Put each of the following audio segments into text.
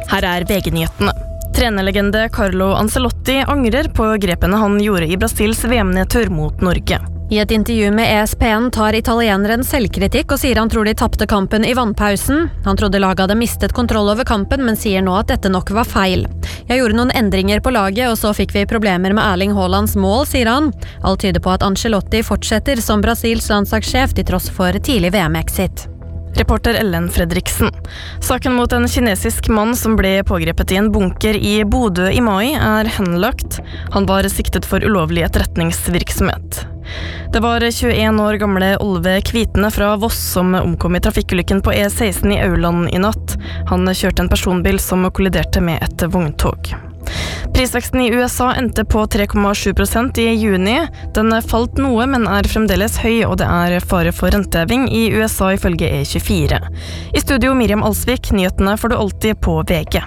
Her VG-nyhetene. Trenerlegende Carlo Ancelotti angrer på grepene han gjorde i Brasils VM-nedtur mot Norge. I et intervju med ESPN tar italieneren selvkritikk og sier han tror de tappte kampen i vannpausen. Han trodde laget hadde mistet kontroll over kampen, men sier nå at dette nok var feil. Jeg gjorde noen endringer på laget, og så fikk vi problemer med Erling Haalands mål, sier han. Alt tyder på at Ancelotti fortsetter som Brasils landslagssjef til tross for tidlig VM-exit. Reporter Ellen Fredriksen. Saken mot en kinesisk mann som ble pågrepet i en bunker i Bodø i mai henlagt. Han var siktet for ulovlig etterretningsvirksomhet. Det var 21 år gamle Olve Kvitene fra Voss som omkom i trafikkulykken på E16 i Auland i natt. Han kjørte en personbil som kolliderte med et vogntog. Prisveksten i USA endte på 3,7% i juni. Den falt noe, men fremdeles høy, og det fare for renteheving i USA ifølge E24. I studio Miriam Alsvik, nyhetene får du alltid på VG.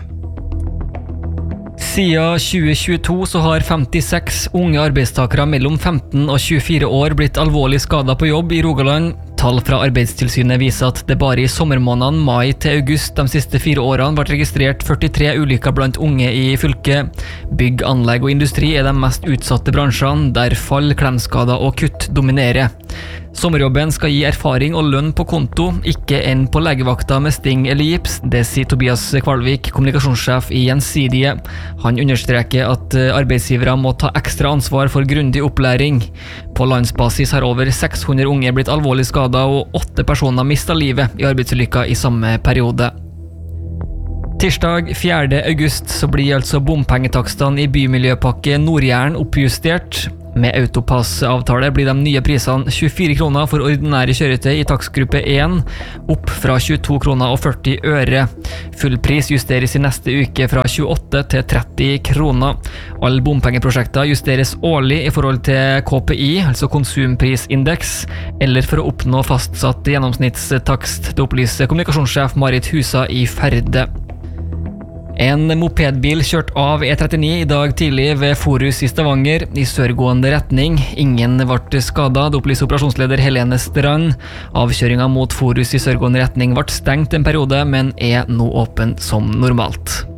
Siden 2022 så har 56 unge arbeidstakere mellom 15 og 24 år blitt alvorlig skadet på jobb i Rogaland. Tall fra Arbeidstilsynet viser at det bare i sommermånedene mai til august de siste 4 årene ble registrert 43 ulykker blant unge i fylket. Bygg, anlegg og industri de mest utsatte bransjene, der fall, klemmskader og kutt dominerer. Sommerjobben skal gi erfaring og lønn på konto, ikke enn på legevakta med sting eller gips. Det sier Tobias Kvalvik, kommunikasjonssjef i Gjensidige. Han understreker at arbeidsgivere må ta ekstra ansvar for grundig opplæring. På landsbasis har over 600 unge blitt alvorlig skadet, og 8 personer mistet livet i arbeidsulykker i samme periode. Tirsdag 4. august så blir altså bompengetakstene i Bymiljøpakke Nord-Jæren oppjustert. Med autopassavtale blir de nye prisene 24 kroner for ordinære kjøretøy i takstgruppe 1, opp fra 22 kroner og 40 øre. Full pris justeres i neste uke fra 28 til 30 kroner. Alle bompengeprosjekter justeres årlig i forhold til KPI, altså konsumprisindeks, eller for å oppnå fastsatt gjennomsnittstakst. Det opplyser kommunikasjonssjef Marit Husa i Ferde. En mopedbil kjørt av E39 i dag tidlig ved Forus i Stavanger i sørgående retning. Ingen ble skadet, det opplyser operasjonsleder Helene Strand. Avkjøringen mot Forus i sørgående retning ble stengt en periode, men nå åpen som normalt.